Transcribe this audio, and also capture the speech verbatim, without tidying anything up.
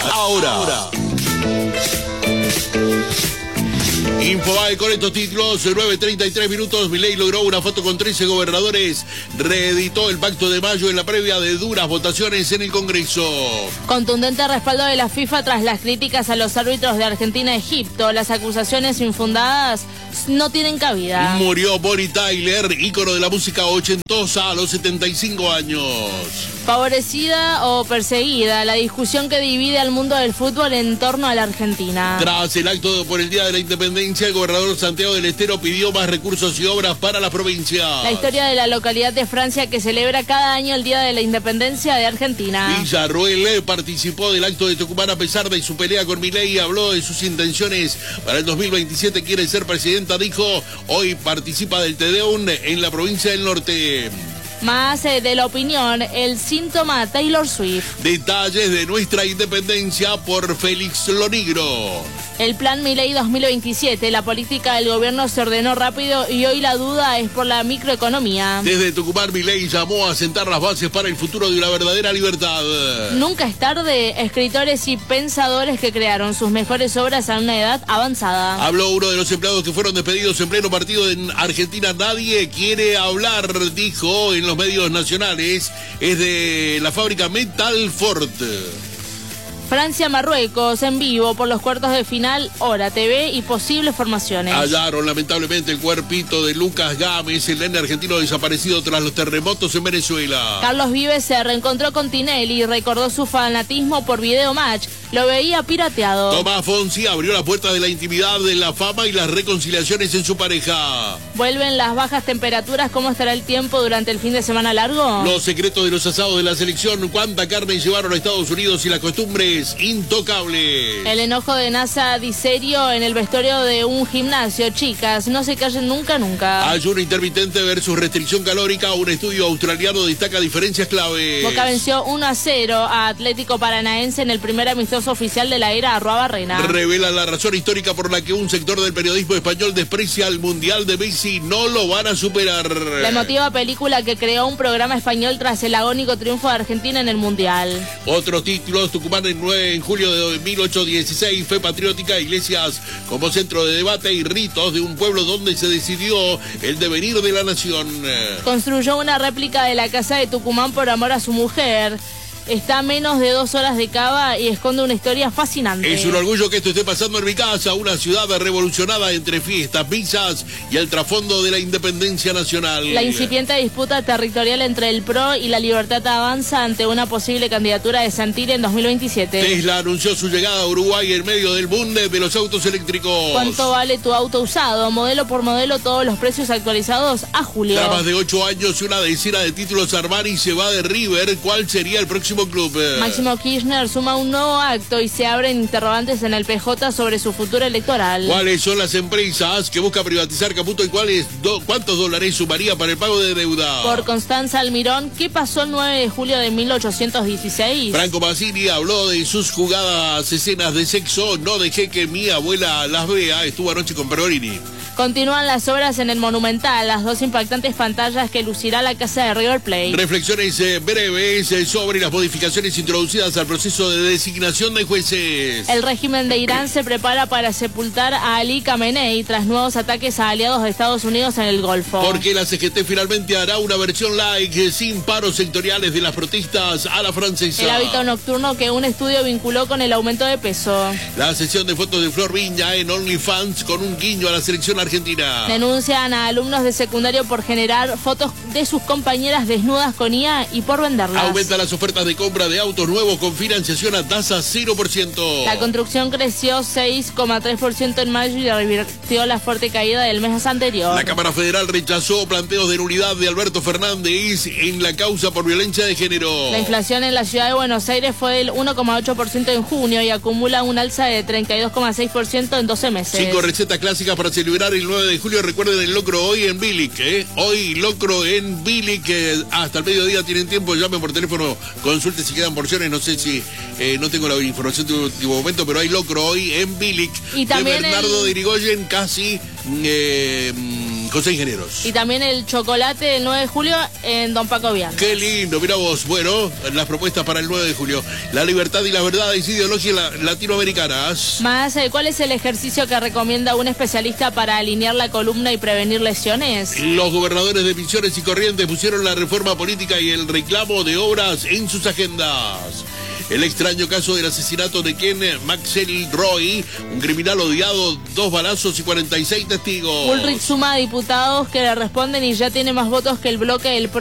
ahora. ahora. Infobae con estos títulos, nueve treinta y tres minutos, Milei logró una foto con trece gobernadores, reeditó el pacto de mayo en la previa de duras votaciones en el Congreso. Contundente respaldo de la FIFA tras las críticas a los árbitros de Argentina y Egipto. Las acusaciones infundadas no tienen cabida. Murió Bonnie Tyler, ícono de la música ochentosa a los setenta y cinco años. Favorecida o perseguida, la discusión que divide al mundo del fútbol en torno a la Argentina. Tras el acto por el Día de la Independencia, el gobernador Santiago del Estero pidió más recursos y obras para la provincia. La historia de la localidad de Francia que celebra cada año el Día de la Independencia de Argentina. Villarruel participó del acto de Tucumán a pesar de su pelea con Milei y habló de sus intenciones para el dos mil veintisiete. Quiere ser presidenta, dijo. Hoy participa del Tedeum en la provincia del Norte. Más eh, de la opinión, el síntoma Taylor Swift. Detalles de nuestra independencia por Félix Lonigro. El plan Milei dos mil veintisiete, la política del gobierno se ordenó rápido y hoy la duda es por la microeconomía. Desde Tucumán, Milei llamó a sentar las bases para el futuro de una verdadera libertad. Nunca es tarde, escritores y pensadores que crearon sus mejores obras a una edad avanzada. Habló uno de los empleados que fueron despedidos en pleno partido en Argentina. Nadie quiere hablar, dijo en los medios nacionales. Es de la fábrica Metalfort. Francia-Marruecos en vivo por los cuartos de final, Hora T V y posibles formaciones. Hallaron lamentablemente el cuerpito de Lucas Gámez, el nene argentino desaparecido tras los terremotos en Venezuela. Carlos Vives se reencontró con Tinelli y recordó su fanatismo por Videomatch. Lo veía pirateado. Tomás Fonsi abrió la puerta de la intimidad, de la fama y las reconciliaciones en su pareja. ¿Vuelven las bajas temperaturas? ¿Cómo estará el tiempo durante el fin de semana largo? Los secretos de los asados de la selección, cuánta carne llevaron a Estados Unidos y las costumbres intocables. El enojo de NASA Diserio en el vestuario de un gimnasio. Chicas, no se callen nunca, nunca. Ayuno intermitente versus restricción calórica. Un estudio australiano destaca diferencias claves. Boca venció uno a cero a Atlético Paranaense en el primer amistoso oficial de la era Arruabarrena. Revela la razón histórica por la que un sector del periodismo español desprecia al Mundial de Messi. No lo van a superar. La emotiva película que creó un programa español tras el agónico triunfo de Argentina en el Mundial. Otros títulos: Tucumán en, nueve, en julio de mil ochocientos dieciséis, fe patriótica, iglesias como centro de debate y ritos de un pueblo donde se decidió el devenir de la nación. Construyó una réplica de la casa de Tucumán por amor a su mujer. Está a menos de dos horas de Cava y esconde una historia fascinante. Es un orgullo que esto esté pasando en mi casa, una ciudad revolucionada entre fiestas, pizzas y el trasfondo de la independencia nacional. La incipiente disputa territorial entre el P R O y la Libertad avanza ante una posible candidatura de Santilli en dos mil veintisiete. Tesla anunció su llegada a Uruguay en medio del boom de los autos eléctricos. ¿Cuánto vale tu auto usado? Modelo por modelo, todos los precios actualizados a julio. Tras más de ocho años y una decena de títulos, Armani se va de River. ¿Cuál sería el próximo club? Máximo Kirchner suma un nuevo acto y se abren interrogantes en el P J sobre su futuro electoral. ¿Cuáles son las empresas que busca privatizar Caputo y cuáles do, cuántos dólares sumaría para el pago de deuda? Por Constanza Almirón, ¿qué pasó el nueve de julio de mil ochocientos dieciséis? Franco Basili habló de sus jugadas escenas de sexo. No dejé que mi abuela las vea. Estuvo anoche con Pergolini. Continúan las obras en el Monumental, las dos impactantes pantallas que lucirá la casa de River Plate. Reflexiones eh, breves eh, sobre las modificaciones introducidas al proceso de designación de jueces. El régimen de Irán se prepara para sepultar a Ali Khamenei tras nuevos ataques a aliados de Estados Unidos en el Golfo. Porque la C G T finalmente hará una versión light eh, sin paros sectoriales de las protestas a la francesa. El hábito nocturno que un estudio vinculó con el aumento de peso. La sesión de fotos de Flor Viña en OnlyFans con un guiño a la selección argentina. Denuncian a alumnos de secundario por generar fotos de sus compañeras desnudas con I A y por venderlas. Aumenta las ofertas de compra de autos nuevos con financiación a tasa cero por ciento. La construcción creció seis coma tres por ciento en mayo y revirtió la fuerte caída del mes anterior. La Cámara Federal rechazó planteos de nulidad de Alberto Fernández en la causa por violencia de género. La inflación en la ciudad de Buenos Aires fue del uno coma ocho por ciento en junio y acumula un alza de treinta y dos coma seis por ciento en doce meses. Cinco recetas clásicas para celebrar el nueve de julio. Recuerden el locro hoy en Bilic, ¿eh? Hoy locro en Bilic, eh, hasta el mediodía tienen tiempo, llamen por teléfono, consulten si quedan porciones, no sé si, eh, no tengo la información de último momento, pero hay locro hoy en Bilic. Y también de Bernardo el... de Irigoyen, casi... Eh, José Ingenieros. Y también el chocolate del nueve de julio en Don Paco Viana. Qué lindo, mira vos. Bueno, las propuestas para el nueve de julio. La libertad y las verdades ideológicas latinoamericanas. Más, ¿cuál es el ejercicio que recomienda un especialista para alinear la columna y prevenir lesiones? Los gobernadores de Misiones y Corrientes pusieron la reforma política y el reclamo de obras en sus agendas. El extraño caso del asesinato de Ken McElroy, un criminal odiado, dos balazos y cuarenta y seis testigos. Ulrich suma a diputados que le responden y ya tiene más votos que el bloque del